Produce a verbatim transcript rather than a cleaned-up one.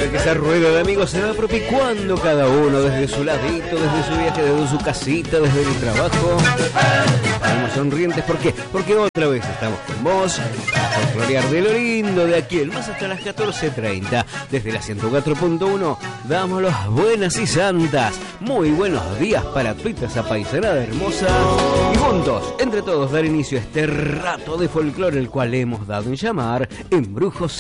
ver que esa rueda de amigos se va propicuando cada uno desde su ladito, desde su viaje, desde su casita, desde el trabajo. Estamos sonrientes, ¿por qué? Porque otra vez estamos con vos, a florear de lo lindo de aquí, el más hasta las catorce treinta. Desde la ciento cuatro punto uno, damos las buenas y santas. Muy buenos días para tu esa paisanada hermosa. Y juntos, entre todos, dar inicio a este rato de folclore, el cual hemos dado en llamar Embrujos